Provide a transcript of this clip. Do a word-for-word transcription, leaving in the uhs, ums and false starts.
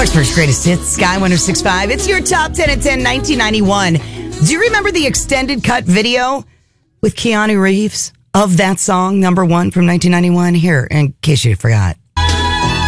Clarksburg's greatest hits, Sky one oh six point five. It's your top ten at ten, nineteen ninety-one. Do you remember the extended cut video with Keanu Reeves of that song, number one from nineteen ninety-one? Here, in case you forgot.